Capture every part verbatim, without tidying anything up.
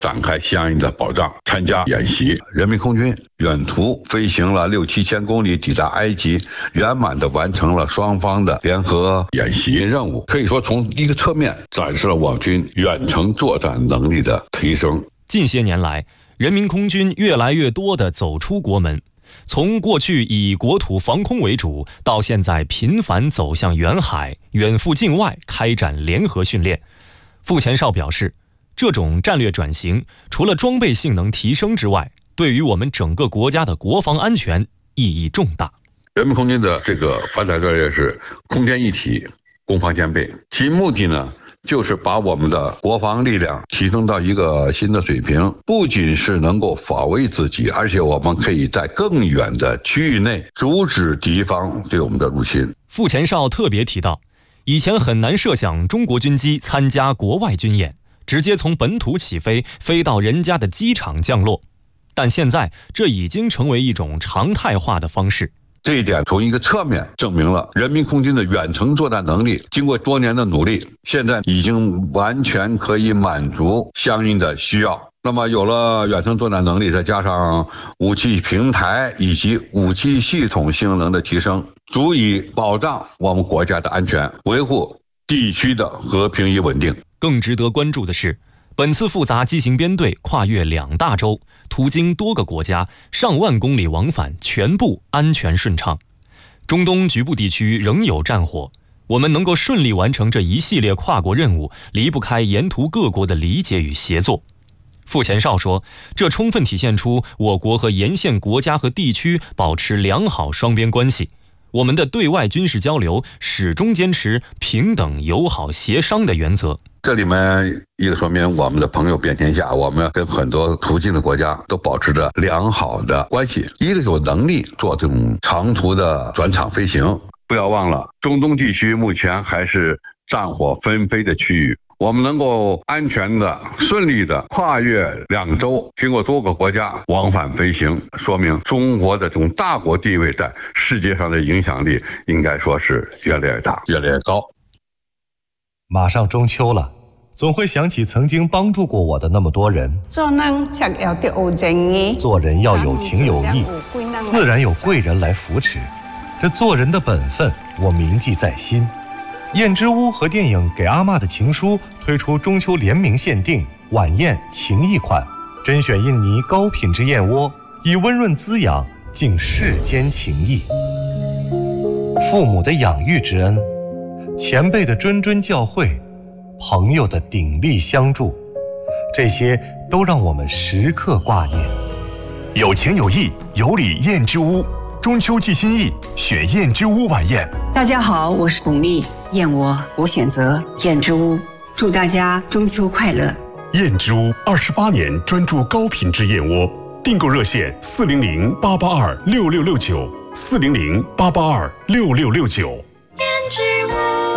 展开相应的保障，参加演习。人民空军远途飞行了六七千公里，抵达埃及，圆满地完成了双方的联合演习任务。可以说，从一个侧面展示了我军远程作战能力的提升。 近些年来，人民空军越来越多地走出国门，从过去以国土防空为主，到现在频繁走向远海，远赴境外开展联合训练。傅前哨表示，这种战略转型除了装备性能提升之外，对于我们整个国家的国防安全意义重大。 人民空军的这个发展战略是空天一体，攻防兼备，其目的呢，就是把我们的国防力量提升到一个新的水平，不仅是能够保卫自己，而且我们可以在更远的区域内阻止敌方对我们的入侵。 傅前哨特别提到，以前很难设想中国军机参加国外军演，直接从本土起飞，飞到人家的机场降落，但现在这已经成为一种常态化的方式。 这一点从一个侧面证明了人民空军的远程作战能力经过多年的努力，现在已经完全可以满足相应的需要。那么有了远程作战能力，再加上武器平台以及武器系统性能的提升，足以保障我们国家的安全，维护地区的和平与稳定。 更值得关注的是，本次复杂机型编队跨越两大洲，途经多个国家，上万公里往返全部安全顺畅。中东局部地区仍有战火，我们能够顺利完成这一系列跨国任务，离不开沿途各国的理解与协作。傅前哨说，这充分体现出我国和沿线国家和地区保持良好双边关系。我们的对外军事交流始终坚持平等、友好、协商的原则。 这里面一个说明我们的朋友遍天下，我们跟很多途径的国家都保持着良好的关系。一个有能力做这种长途的转场飞行，不要忘了，中东地区目前还是战火纷飞的区域。我们能够安全的、顺利的跨越两洲，经过多个国家往返飞行，说明中国的这种大国地位在世界上的影响力应该说是越来越大、越来越高。 马上中秋了，总会想起曾经帮助过我的那么多人。 做人才要有正义， 做人要有情有义，自然有贵人来扶持。这做人的本分，我铭记在心。燕之屋和电影《给阿嬷的情书》推出中秋联名限定晚宴情谊款，甄选印尼高品质燕窝，以温润滋养敬世间情谊。父母的养育之恩，前辈的谆谆教诲，朋友的鼎力相助，这些都让我们时刻挂念。 有情有义，有礼燕之屋，中秋寄心意，选燕之屋晚宴。 大家好，我是巩俐，燕窝我选择燕之屋，祝大家中秋快乐。 燕之屋二十八年专注高品质燕窝，订购热线四零零八八二六六六九四零零八八二六六六九。 燕之屋。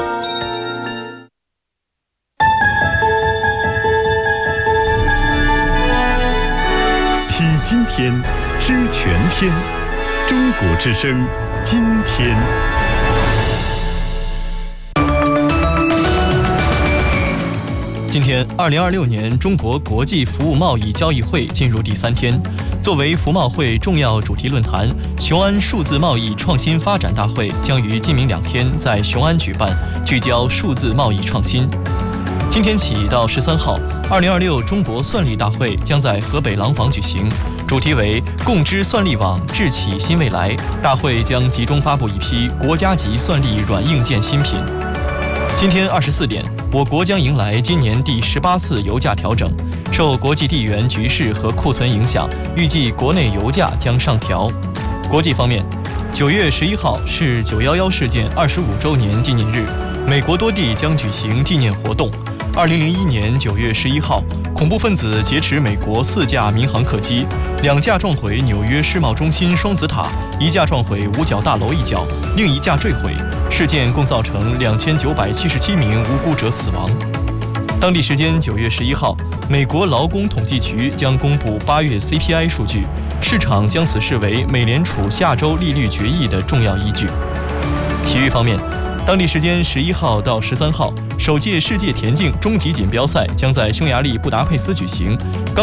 听今天，知全天，中国之声，今天。 今天，二零二六年中国国际服务贸易交易会进入第三天。作为服贸会重要主题论坛，雄安数字贸易创新发展大会将于今明两天在雄安举办，聚焦数字贸易创新。今天起到十三号，二零二六中国算力大会将在河北廊坊举行，主题为“共知算力网，智启新未来”。大会将集中发布一批国家级算力软硬件新品。今天二十四点，我国将迎来今年第十八次油价调整。受国际地缘局势和库存影响，预计国内油价将上调。国际方面，九月十一号是九一一事件二十五周年纪念日，美国多地将举行纪念活动。二零零一年九月十一号，恐怖分子劫持美国四架民航客机，两架撞毁纽约世贸中心双子塔，一架撞毁五角大楼一角，另一架坠毁。事件共造成两千九百七十七名无辜者死亡。当地时间九月十一号，美国劳工统计局将公布八月 C P I 数据，市场将此视为美联储下周利率决议的重要依据。体育方面， 当地时间十一号到十三号，首届世界田径终极锦标赛将在匈牙利布达佩斯举行。